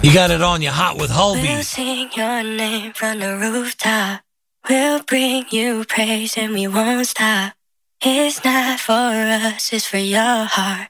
You got it on, you hot with We'll Holby. sing your name from the rooftop. We'll bring you praise and we won't stop. It's not for us, it's for your heart.